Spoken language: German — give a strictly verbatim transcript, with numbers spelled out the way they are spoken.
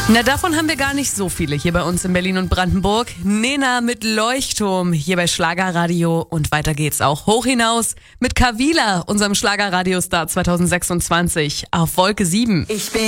Na, davon haben wir gar nicht so viele hier bei uns in Berlin und Brandenburg. Nena mit Leuchtturm hier bei Schlagerradio und weiter geht's auch hoch hinaus mit Kavila, unserem Schlagerradiostar zwanzig sechsundzwanzig auf Wolke sieben. Ich bin